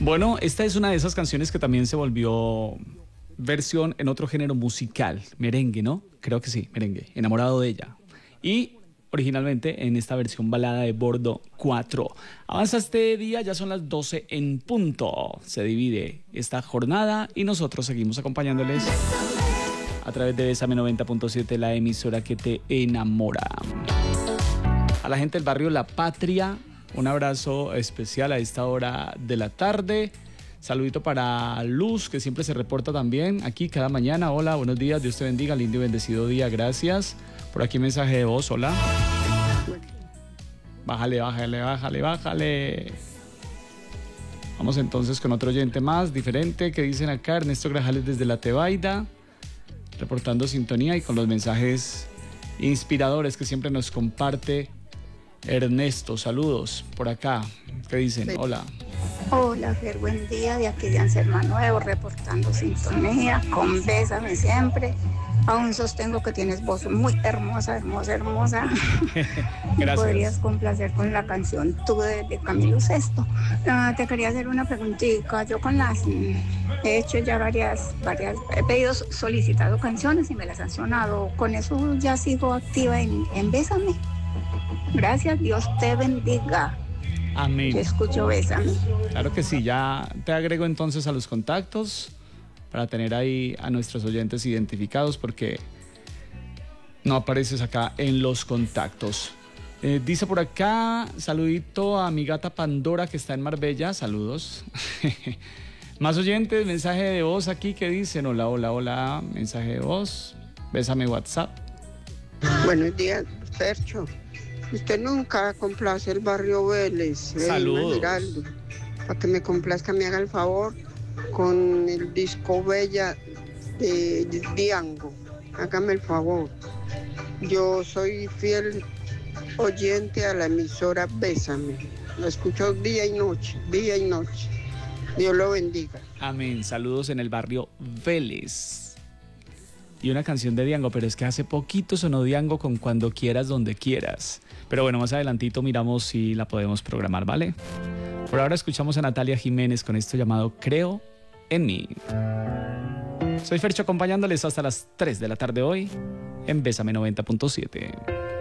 Bueno, esta es una de esas canciones que también se volvió versión en otro género musical, merengue, ¿no? Creo que sí, merengue, Enamorado de ella. Y originalmente en esta versión balada de Bordo 4. Avanza este día, ya son las 12 en punto. Se divide esta jornada y nosotros seguimos acompañándoles a través de Bésame 90.7, la emisora que te enamora. A la gente del barrio La Patria, un abrazo especial a esta hora de la tarde. Saludito para Luz, que siempre se reporta también aquí cada mañana. Hola, buenos días, Dios te bendiga, lindo y bendecido día, gracias. Por aquí mensaje de voz, hola. Bájale. Vamos entonces con otro oyente más, diferente, que dicen acá, Ernesto Grajales desde La Tebaida, reportando sintonía y con los mensajes inspiradores que siempre nos comparte Ernesto. Saludos por acá, ¿qué dicen? Hola. Hola, Fer, buen día, de aquí de Anselma Nuevo, reportando sintonía, con Bésame siempre. Aún sostengo que tienes voz muy hermosa. Gracias. Podrías complacer con la canción Tú de Camilo Sesto. Te quería hacer una preguntita. Yo he hecho ya varias, he pedido, solicitado canciones y me las han sonado. Con eso ya sigo activa en Bésame. Gracias, Dios te bendiga. Amén. Yo escucho Bésame. Claro que sí, ya te agrego entonces a los contactos para tener ahí a nuestros oyentes identificados porque no apareces acá en los contactos. Dice por acá, saludito a mi gata Pandora que está en Marbella, saludos. Más oyentes, mensaje de voz aquí que dicen, hola, mensaje de voz, bésame WhatsApp. Buenos días, Fercho. Usted nunca complace el barrio Vélez. Saludos. Para que me complazca, me haga el favor con el disco Bella de Diango. Hágame el favor. Yo soy fiel oyente a la emisora Bésame. Lo escucho día y noche. Dios lo bendiga. Amén. Saludos en el barrio Vélez. Y una canción de Diango, pero es que hace poquito sonó Diango con Cuando quieras, donde quieras. Pero bueno, más adelantito miramos si la podemos programar, ¿vale? Por ahora escuchamos a Natalia Jiménez con esto llamado Creo en mí. Soy Fercho acompañándoles hasta las 3 de la tarde hoy en Bésame 90.7.